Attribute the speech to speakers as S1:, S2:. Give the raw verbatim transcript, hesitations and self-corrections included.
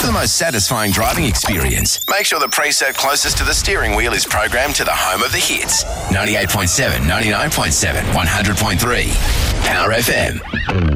S1: For the most satisfying driving experience, make sure the preset closest to the steering wheel is programmed to the home of the hits. ninety-eight point seven, ninety-nine point seven, one hundred point three. Power F M.